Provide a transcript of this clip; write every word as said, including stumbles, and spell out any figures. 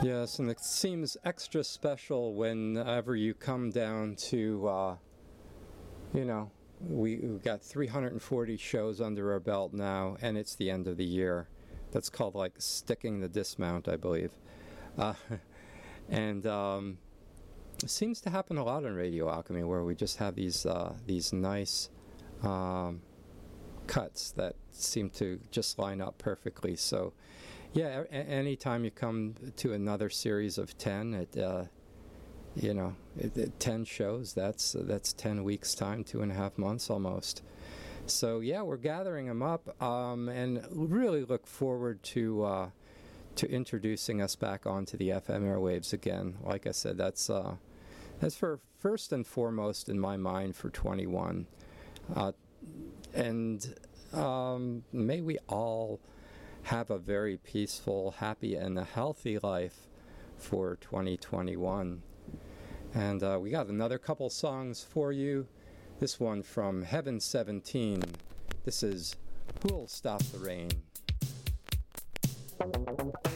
Yes, and it seems extra special whenever you come down to, uh, you know, we, we've got three hundred forty shows under our belt now, and it's the end of the year. That's called, like, sticking the dismount, I believe. Uh, and um, it seems to happen a lot on Radio Alchemy, where we just have these uh, these nice um, cuts that seem to just line up perfectly. So, yeah, a- anytime you come to another series of ten, it, uh, you know, it, it, ten shows, that's uh, that's ten weeks' time, two and a half months almost. So, yeah, we're gathering them up, um, and really look forward to uh, to introducing us back onto the F M airwaves again. Like I said, that's uh, that's for first and foremost in my mind for twenty-one. Uh, and um, may we all have a very peaceful, happy, and a healthy life for twenty twenty-one. And uh, we got another couple songs for you. This one from Heaven seventeen. This is Who'll Stop the Rain?